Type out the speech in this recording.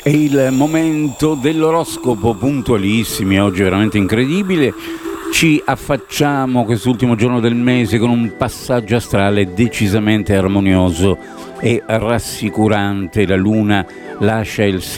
È il momento dell'oroscopo, puntualissimi, oggi è veramente incredibile. Ci affacciamo quest'ultimo giorno del mese con un passaggio astrale decisamente armonioso e rassicurante. La luna lascia il